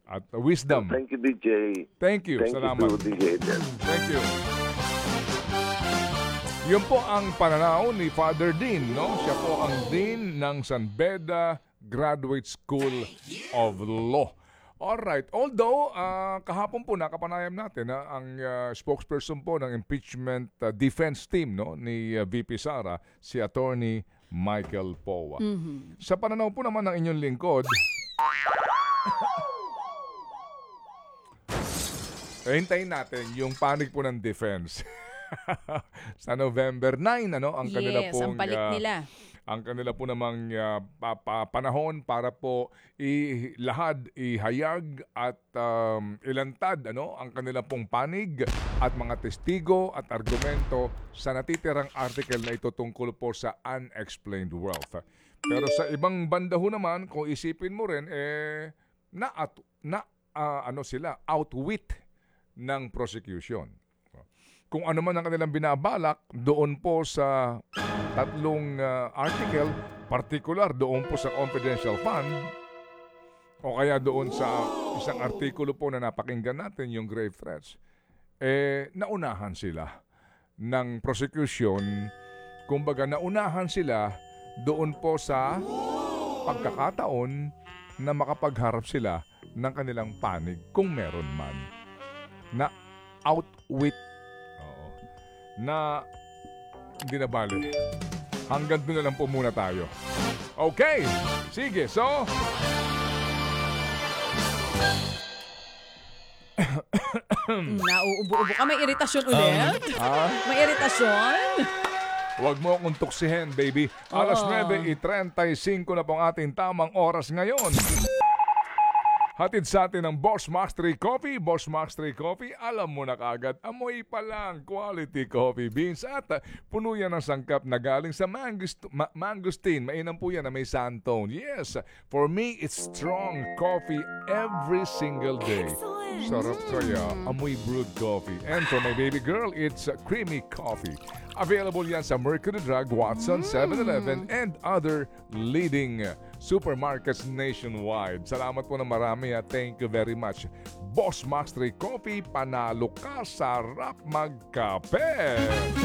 at wisdom. Thank you, DJ. Thank you. Thank Salamat. you to DJ Eden. Thank you. Yun po ang pananaw ni Father Dean, no? Siya po ang Dean ng San Beda Graduate School of Law. Alright. Although, kahapon po nakapanayam natin na ang spokesperson po ng impeachment defense team, no, ni VP Sara, si Attorney Michael Powa. Sa pananaw po naman ng inyong lingkod, hintayin natin yung panig po ng defense. Sa November 9, ano, ang kanila pong ang palit nila. Ang kanila po namang panahon para po ihayag at ilantad, ano, ang kanila pong panig at mga testigo at argumento sa natitirang article na ito tungkol po sa unexplained wealth. Pero sa ibang banda ho naman, kung isipin mo rin, sila outwit ng prosecution. Kung ano man ang kanilang binabalak doon po sa tatlong article, particular doon po sa confidential fund, o kaya doon sa isang artikulo po na napakinggan natin, yung grave threats, naunahan sila ng prosecution. Kumbaga, naunahan sila doon po sa pagkakataon na makapagharap sila ng kanilang panig, kung meron man, na outwit, na hindi na bali. Hanggang doon na lang po muna tayo. Okay, sige, so nauubo-ubo ka. May iritasyon ulit? May iritasyon? Huwag mo akong tuksihin, baby. Alas 9:35 na po ang ating tamang oras ngayon. Hatid sa atin ng Boss Max 3 Coffee. Boss Max 3 Coffee, alam mo na kaagad, amoy pa lang, quality coffee beans. At puno yan ng sangkap na galing sa mangosteen. Mainam po yan na may sandtone. Yes, for me, it's strong coffee every single day. Sarap kaya, amoy brewed coffee. And for my baby girl, it's creamy coffee. Available yan sa Mercury Drug, Watson, 7-Eleven, and other leading supermarkets nationwide. Salamat po na marami at thank you very much. Boss Max 3 Coffee, panalo ka, sarap magkape.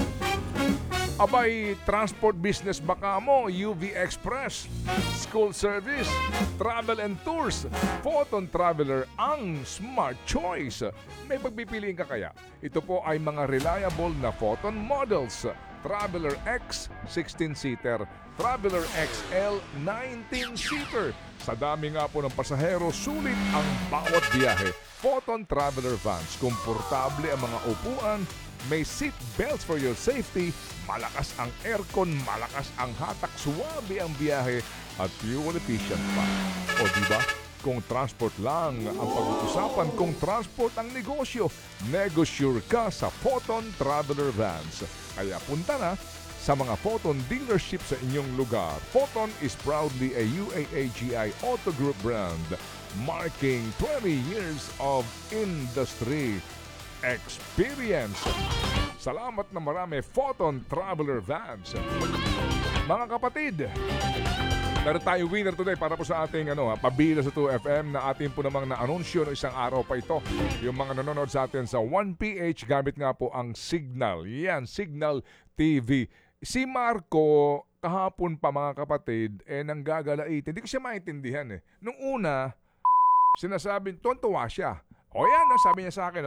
Abay, transport business baka mo, UV Express, school service, travel and tours, Photon Traveler ang smart choice. May pagpipiliin ka kaya? Ito po ay mga reliable na Photon models. Traveler X 16-seater, Traveler XL 19-seater. Sa dami nga po ng pasahero, sulit ang bawat biyahe. Photon Traveler Vans, komportable ang mga upuan, may seat belts for your safety, malakas ang aircon, malakas ang hatak, suwabe ang biyahe, at fuel efficient pa. O diba? Kung transport lang ang pag-uusapan, kung transport ang negosyo, negosure ka sa Photon Traveler Vans. Kaya punta na sa mga Photon dealership sa inyong lugar. Photon is proudly a UAAGI Auto Group brand, marking 20 years of industry experience. Salamat na marami, Photon Traveler Vans. Mga kapatid, meron tayo winner today para po sa ating pabila sa 2FM na ating po namang na-anunsyo no isang araw pa ito. Yung mga nanonood sa atin sa 1PH, gamit nga po ang Signal. Yan, Signal TV. Si Marco, kahapon pa mga kapatid, nanggagalait. Hindi ko siya maintindihan eh. Nung una, sinasabi, tuwan-tuwa siya. O yan, sabi niya sa akin,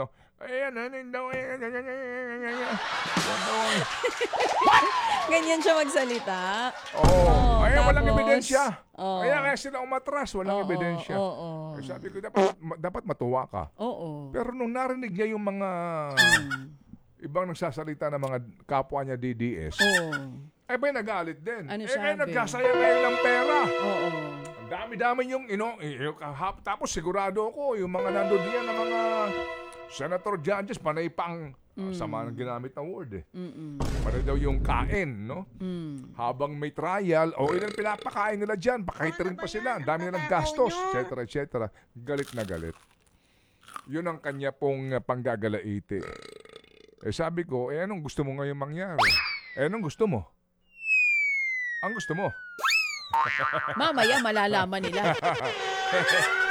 Ganyan siya magsalita. Walang ebidensya. Kaya sila umatras, walang ebidensya. Sabi ko, dapat matuwa ka. Pero nung narinig niya yung mga ibang nagsasalita ng mga kapwa niya DDS, nagalit din. Ano sabi? Nagkasaya kayo ng pera. Ang dami-dami yung, tapos sigurado ako, yung mga nandun diyan ng mga senator judges, panay pang sama ng ginamit na word eh. Panay daw yung kain, no? Habang may trial, ilang pinapakain nila dyan, pa-catering pa sila, ang dami nilang gastos, etc. Galit na galit. Yun ang kanya pong panggagalaiti. Sabi ko, anong gusto mo ngayon mangyari? Anong gusto mo? Ang gusto mo? Mamaya malalaman nila.